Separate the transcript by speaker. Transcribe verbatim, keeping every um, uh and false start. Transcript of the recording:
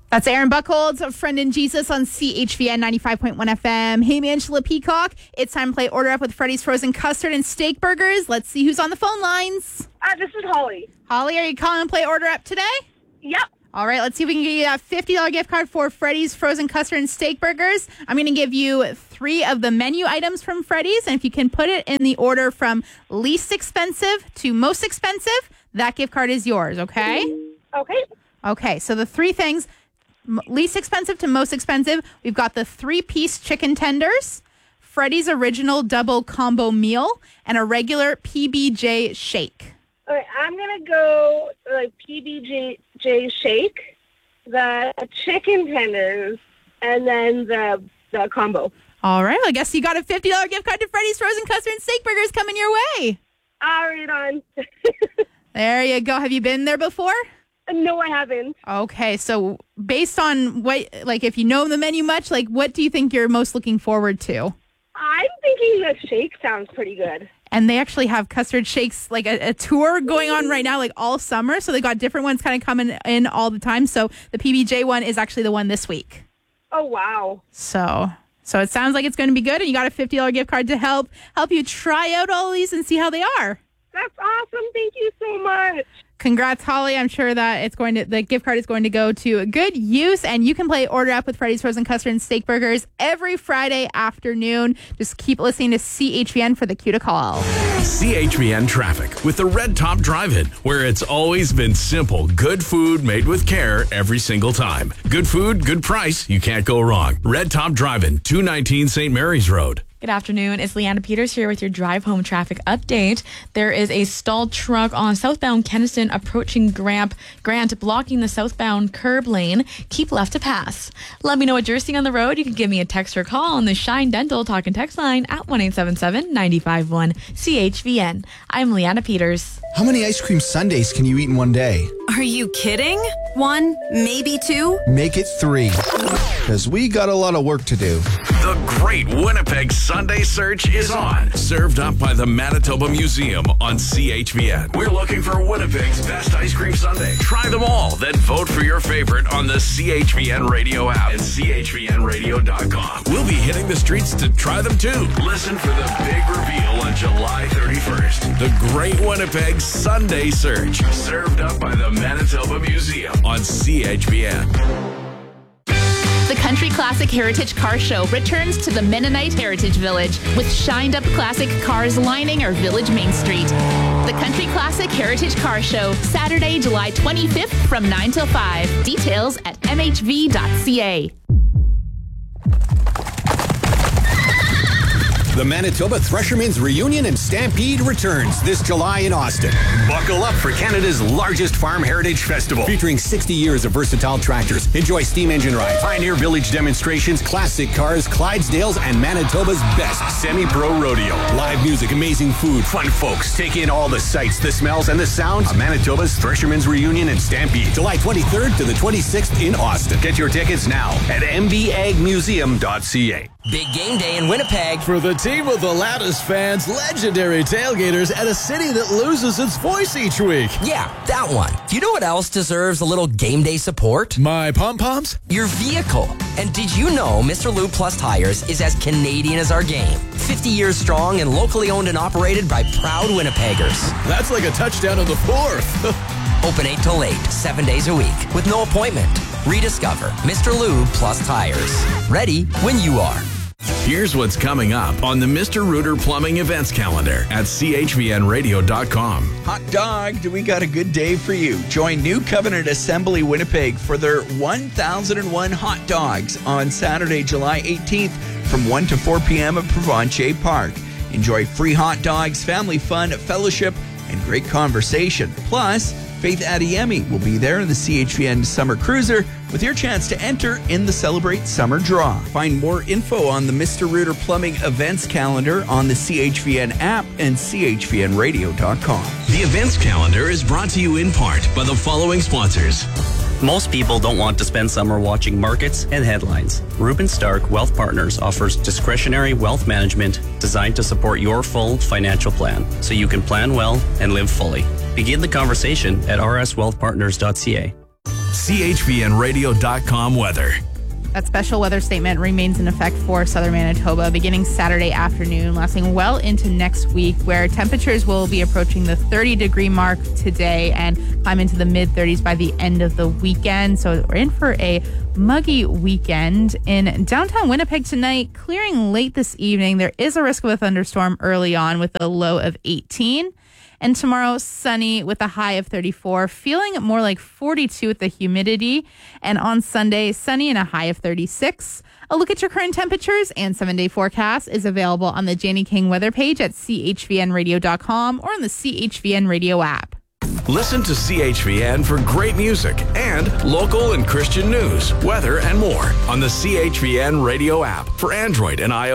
Speaker 1: That's Aaron Buchholz, a friend in Jesus on C H V N ninety-five point one F M. Hey, Angela Peacock. It's time to play Order Up with Freddy's Frozen Custard and Steak Burgers. Let's see who's on the phone lines.
Speaker 2: Uh, this is Holly.
Speaker 1: Holly, are you calling to play Order Up today?
Speaker 2: Yep.
Speaker 1: All right, let's see if we can get you that fifty dollars gift card for Freddy's Frozen Custard and Steak Burgers. I'm going to give you three of the menu items from Freddy's, and if you can put it in the order from least expensive to most expensive, that gift card is yours, okay?
Speaker 2: Okay.
Speaker 1: Okay, so the three things, least expensive to most expensive, we've got the three-piece chicken tenders, Freddy's Original Double Combo Meal, and a regular P B J shake.
Speaker 2: Okay, I'm going to go like P B J shake, the chicken tenders, and then the the combo.
Speaker 1: All right, well, I guess you got a fifty dollars gift card to Freddy's Frozen Custard and Steak Burgers coming your way.
Speaker 2: All right, on.
Speaker 1: There you go. Have you been there before?
Speaker 2: No, I haven't.
Speaker 1: Okay, so based on what, like, if you know the menu much, like, what do you think you're most looking forward to?
Speaker 2: I'm thinking the shake sounds pretty good.
Speaker 1: And they actually have custard shakes, like a, a tour going on right now, like all summer. So they got different ones kind of coming in all the time. So the P B J one is actually the one this week.
Speaker 2: Oh, wow.
Speaker 1: So so it sounds like it's going to be good. And you got a fifty dollars gift card to help help you try out all these and see how they are.
Speaker 2: That's awesome. Thank you so much.
Speaker 1: Congrats, Holly. I'm sure that it's going to the gift card is going to go to good use, and you can play Order Up with Freddy's Frozen Custard and Steak Burgers every Friday afternoon. Just keep listening to C H V N for the cue to call.
Speaker 3: C H V N traffic with the Red Top Drive-In, where it's always been simple. Good food made with care every single time. Good food, good price. You can't go wrong. Red Top Drive-In, two nineteen Saint Mary's Road.
Speaker 4: Good afternoon. It's Leanna Peters here with your drive home traffic update. There is a stalled truck on southbound Kenniston approaching Grant, Grant blocking the southbound curb lane. Keep left to pass. Let me know what you're seeing on the road. You can give me a text or call on the Shine Dental Talk and Text line at one eight seven seven, nine five one C H V N. I'm Leanna Peters.
Speaker 5: How many ice cream sundaes can you eat in one day?
Speaker 6: Are you kidding? One, maybe two?
Speaker 5: Make it three, because we got a lot of work to do.
Speaker 3: The Great Winnipeg Sunday Search is on. Served up by the Manitoba Museum on C H V N. We're looking for Winnipeg's best ice cream sundae. Try them all, then vote for your favorite on the C H V N radio app and C H V N radio dot com. We'll be hitting the streets to try them too. Listen for the big reveal on July thirty-first. The Great Winnipeg Sunday Search. Served up by the Manitoba Museum on C H V N.
Speaker 7: The Country Classic Heritage Car Show returns to the Mennonite Heritage Village with shined-up classic cars lining our village main street. The Country Classic Heritage Car Show, Saturday, July twenty-fifth from nine till five. Details at m h v dot c a.
Speaker 8: The Manitoba Threshermen's Reunion and Stampede returns this July in Austin. Buckle up for Canada's largest farm heritage festival. Featuring sixty years of versatile tractors. Enjoy steam engine rides, Pioneer Village demonstrations, classic cars, Clydesdales, and Manitoba's best semi-pro rodeo. Live music, amazing food, fun folks. Take in all the sights, the smells, and the sounds of Manitoba's Threshermen's Reunion and Stampede. July twenty-third to the twenty-sixth in Austin. Get your tickets now at m b ag museum dot c a.
Speaker 9: Big game day in Winnipeg.
Speaker 10: For the team of the loudest fans, legendary tailgaters, and a city that loses its voice each week.
Speaker 9: Yeah, that one. You know what else deserves a little game day support?
Speaker 10: My pom-poms?
Speaker 9: Your vehicle. And did you know Mister Lube Plus Tires is as Canadian as our game? fifty years strong and locally owned and operated by proud Winnipeggers.
Speaker 10: That's like a touchdown of the fourth.
Speaker 9: Open eight till eight, seven days a week, with no appointment. Rediscover Mister Lube Plus Tires. Ready when you are.
Speaker 3: Here's what's coming up on the Mister Rooter Plumbing events calendar at c h v n radio dot com.
Speaker 11: Hot dog, do we got a good day for you? Join New Covenant Assembly Winnipeg for their one thousand one hot dogs on Saturday, July eighteenth from one to four p.m. at Provencher Park. Enjoy free hot dogs, family fun, fellowship, and great conversation. Plus, Faith Adeyemi will be there in the C H V N Summer Cruiser with your chance to enter in the Celebrate Summer Draw. Find more info on the Mister Rooter Plumbing events calendar on the C H V N app and c h v n radio dot com.
Speaker 3: The events calendar is brought to you in part by the following sponsors.
Speaker 12: Most people don't want to spend summer watching markets and headlines. Ruben Stark Wealth Partners offers discretionary wealth management designed to support your full financial plan so you can plan well and live fully. Begin the conversation at r s wealth partners dot c a.
Speaker 3: C H V N radio dot com weather.
Speaker 1: That special weather statement remains in effect for southern Manitoba beginning Saturday afternoon, lasting well into next week, where temperatures will be approaching the thirty degree mark today and climb into the mid thirties by the end of the weekend. So we're in for a muggy weekend. In downtown Winnipeg tonight, clearing late this evening. There is a risk of a thunderstorm early on with a low of eighteen. And tomorrow, sunny with a high of thirty-four, feeling more like forty-two with the humidity. And on Sunday, sunny and a high of thirty-six. A look at your current temperatures and seven-day forecast is available on the Janie King weather page at C H V N radio dot com or on the C H V N radio app.
Speaker 3: Listen to C H V N for great music and local and Christian news, weather, and more on the C H V N radio app for Android and iOS.